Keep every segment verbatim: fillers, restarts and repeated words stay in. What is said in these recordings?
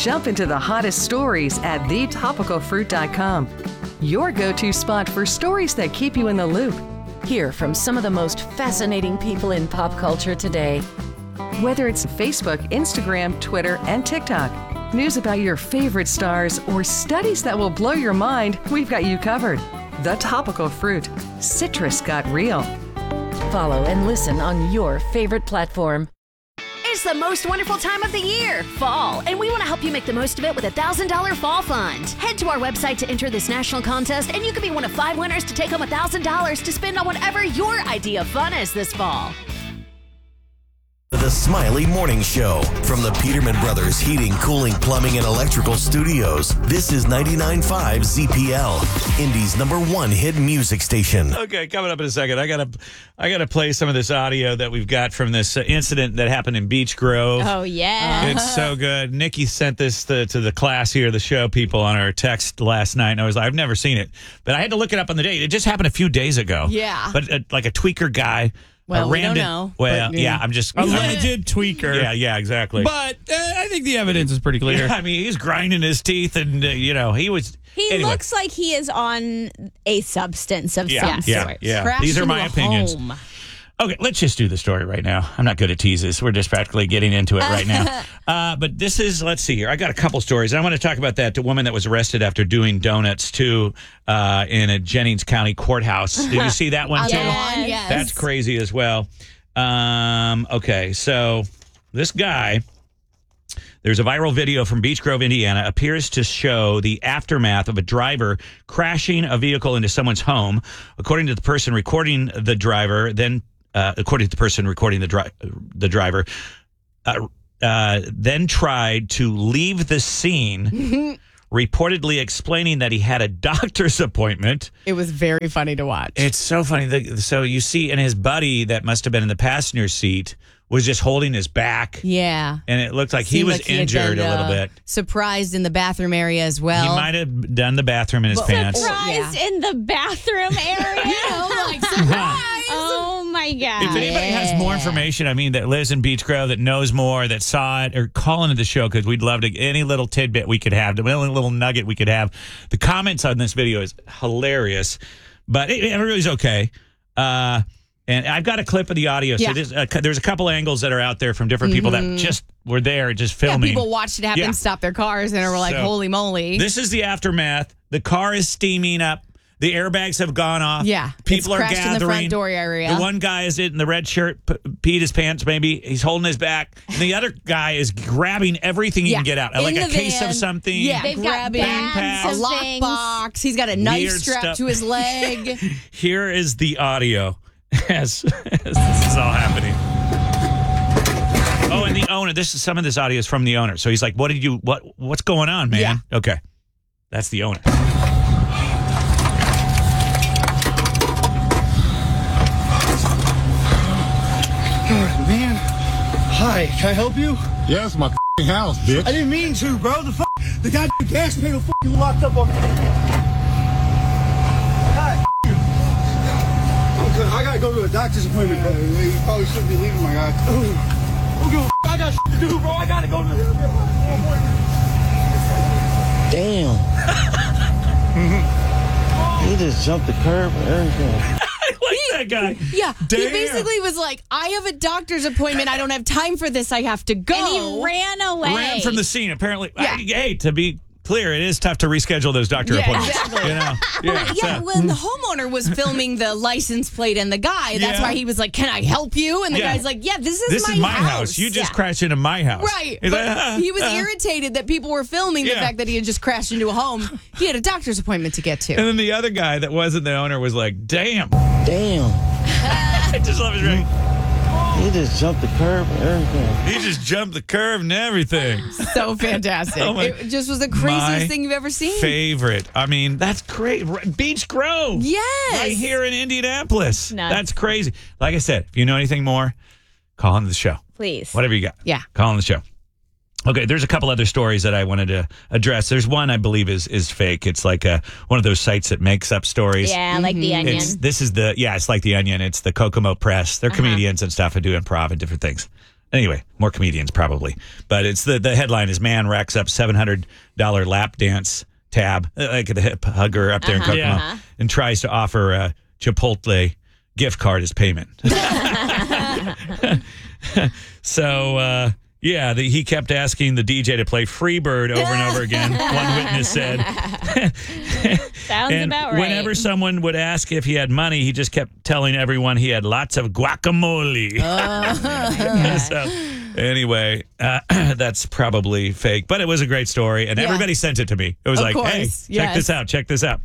Jump into the hottest stories at the topical fruit dot com. Your go-to spot for stories that keep you in the loop. Hear from some of the most fascinating people in pop culture today. Whether it's Facebook, Instagram, Twitter, and TikTok, news about your favorite stars, or studies that will blow your mind, we've got you covered. The Topical Fruit. Citrus got real. Follow and listen on your favorite platform. It's the most wonderful time of the year, fall, and we want to help you make the most of it with a one thousand dollars Fall Fund. Head to our website to enter this national contest, and you could be one of five winners to take home one thousand dollars to spend on whatever your idea of fun is this fall. The Smiley Morning Show from the Peterman Brothers Heating, Cooling, Plumbing, and Electrical Studios. This is ninety-nine point five Z P L, Indy's number one hit music station. Okay, coming up in a second, I gotta, I gotta play some of this audio that we've got from this uh, incident that happened in Beech Grove. Oh yeah, it's so good. Nikki sent this to, to the class here, the show people, on our text last night, and I was like, I've never seen it, but I had to look it up on the date. It just happened a few days ago. Yeah, but uh, like a tweaker guy. Well, a random, we don't know. Well, but, yeah, I'm just... Alleged tweaker. Yeah, yeah, exactly. But uh, I think the evidence is pretty clear. Yeah, I mean, he's grinding his teeth and, uh, you know, he was... He anyway. looks like he is on a substance of yeah, some yeah, sort. Yeah, Crashed these are my into a opinions. home. Okay, let's just do the story right now. I'm not good at teases. We're just practically getting into it right now. uh, but this is, let's see here. I got a couple stories. I want to talk about that, the woman that was arrested after doing donuts, too, uh, in a Jennings County courthouse. Did you see that one, too? Yes. Yes. That's crazy as well. Um, okay, so this guy, there's a viral video from Beech Grove, Indiana, appears to show the aftermath of a driver crashing a vehicle into someone's home. According to the person recording the driver, then, uh, according to the person recording the, dri- the driver, uh, uh, then tried to leave the scene, reportedly explaining that he had a doctor's appointment. It was very funny to watch. It's so funny. The- So you see, and his buddy that must have been in the passenger seat was just holding his back. Yeah. And it looked like he Seemed was like he had injured been, a little uh, bit. Surprised in the bathroom area as well. He might have done the bathroom in his pants. Surprised in the bathroom area. You know, like surprise. Oh my god! If anybody has more information, I mean, that lives in Beech Grove, that knows more, that saw it, or call into the show, because we'd love to, any little tidbit we could have, the little, little nugget we could have. The comments on this video is hilarious, but it, everybody's okay. Uh, and I've got a clip of the audio. So Yeah. there's a, there's a couple angles that are out there from different people that just were there, just Yeah, filming. people watched it happen, Yeah. stop their cars, and were like, So, holy moly. This is the aftermath. The car is steaming up. The airbags have gone off. Yeah. People it's are crashed gathering. in the front door area. The one guy is in the red shirt, p- peed his pants maybe. He's holding his back. And the other guy is grabbing everything he Yeah. can get out. In Like a the case van. of something. Yeah, They've got grabbing bags a of things. lockbox. He's got a knife Weird strapped stuff. to his leg. Here is the audio as, as this is all happening. Oh, and the owner. This is some of this audio is from the owner. So he's like, "What did you? What? What's going on, man?" Yeah. Okay, that's the owner. Man, hi, can I help you? Yeah, it's my house, bitch. I didn't mean to, bro. The f- the goddamn gas pedal f***ing locked up on me. Hi, you. Okay, I gotta go to a doctor's appointment, bro. You probably shouldn't be leaving, my guy. Okay, I got shit to do, bro. I gotta go to the appointment. Damn. He just jumped the curb and everything. That guy. Yeah, Damn. he basically was like, I have a doctor's appointment. I don't have time for this. I have to go. And he ran away. Ran from the scene. Apparently, Yeah. I- hey, to be clear, it is tough to reschedule those doctor Yeah, appointments. exactly. You know, yeah, Yeah, so- when the homeowner was filming the license plate and the guy, that's Yeah. why he was like, can I help you? And the Yeah. guy's like, yeah, this is this my is my house. house. You just Yeah. crashed into my house. Right. He's But like, ah, he was ah. irritated that people were filming the Yeah. fact that he had just crashed into a home. He had a doctor's appointment to get to. And then the other guy that wasn't the owner was like, damn. Damn. I just love his ring. He just jumped the curb and everything. He just jumped the curve and everything. So fantastic. Oh my- it just was the craziest My thing you've ever seen. Favorite. I mean, that's great. Beech Grove. Yes. Right here in Indianapolis. Nuts. That's crazy. Like I said, if you know anything more, call into the show. Please. Whatever you got. Yeah. Call on the show. Okay, there's a couple other stories that I wanted to address. There's one I believe is is fake. It's like a, one of those sites that makes up stories. Yeah, like the Onion. It's, this is the, yeah, it's like the Onion. It's the Kokomo Press. They're Uh-huh. comedians and stuff and do improv and different things. Anyway, more comedians probably. But it's the, the headline is man racks up seven hundred dollars lap dance tab, like the hip hugger up there Uh-huh. in Kokomo, Yeah. and tries to offer a Chipotle gift card as payment. So, uh, yeah, the, he kept asking the D J to play Freebird over and over again, one witness said. Sounds And about right. whenever someone would ask if he had money, he just kept telling everyone he had lots of guacamole. So, anyway, uh, that's probably fake, but it was a great story, and Yeah. everybody sent it to me. It was Of like, course, hey, yes. check this out, check this out.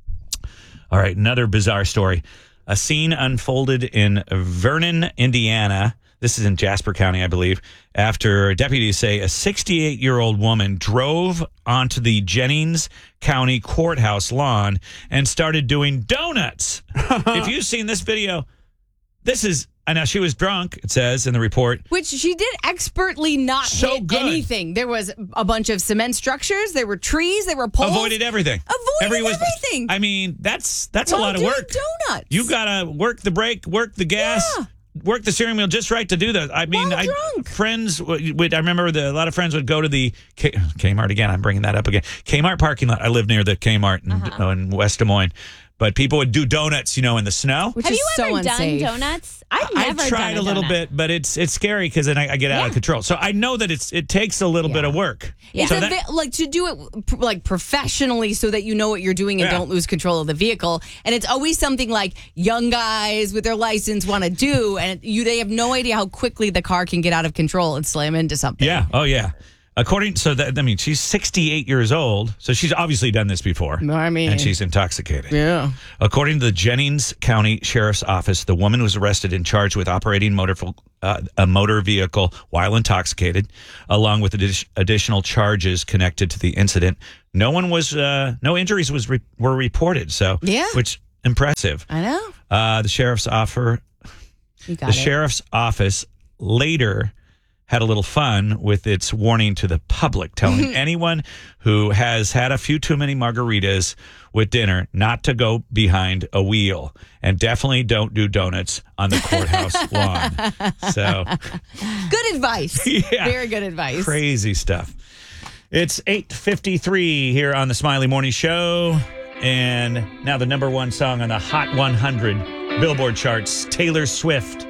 All right, another bizarre story. A scene unfolded in Vernon, Indiana. This is in Jasper County, I believe, after deputies say a sixty-eight-year-old woman drove onto the Jennings County Courthouse lawn and started doing donuts. If you've seen this video, this is, I know she was drunk, it says in the report. Which she did expertly not So hit good. anything. There was a bunch of cement structures. There were trees. There were poles. Avoided everything. Avoided Every was- everything. I mean, that's that's While a lot of doing work. donuts. You got to work the brake, work the gas. Yeah. Work the steering wheel just right to do that. I mean, While I drunk. friends would, would. I remember the, a lot of friends would go to the K, Kmart again. I'm bringing that up again. Kmart parking lot. I live near the Kmart in, Uh-huh. in West Des Moines, but people would do donuts, you know, in the snow. Which Have is you so ever unsafe. done donuts? I've never I've tried done a little donut. bit, but it's it's scary because then I, I get out of Yeah. control. So I know that it's it takes a little bit of work. It's So a that- bit, like to do it pr- like professionally so that you know what you're doing and Yeah. don't lose control of the vehicle. And it's always something like young guys with their license want to do, and you they have no idea how quickly the car can get out of control and slam into something. Yeah. Oh, yeah. According, so that I mean, she's sixty-eight years old, so she's obviously done this before. I mean- and she's intoxicated. Yeah. According to the Jennings County Sheriff's Office, the woman was arrested and charged with operating motor uh, a motor vehicle while intoxicated, along with addi- additional charges connected to the incident. No one was, uh, no injuries was re- were reported. So, Yeah. which impressive. I know. Uh, the sheriff's offer, You got the it. sheriff's office later had a little fun with its warning to the public, telling anyone who has had a few too many margaritas with dinner not to go behind a wheel, and definitely don't do donuts on the courthouse lawn. So Good advice. Yeah. Very good advice. crazy stuff. It's eight fifty-three here on the Smiley Morning Show, and now the number one song on the Hot one hundred Billboard charts, Taylor Swift.